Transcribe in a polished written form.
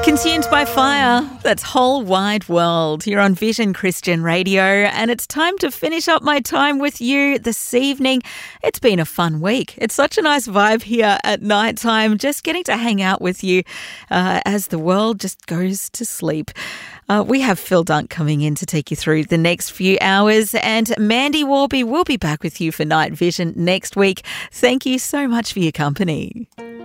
Consumed by Fire, that's Whole Wide World. You're on Vision Christian Radio, and it's time to finish up my time with you this evening. It's been a fun week. It's such a nice vibe here at night time, just getting to hang out with you as the world just goes to sleep. We have Phil Dunk coming in to take you through the next few hours, and Mandy Warby will be back with you for Night Vision next week. Thank you so much for your company.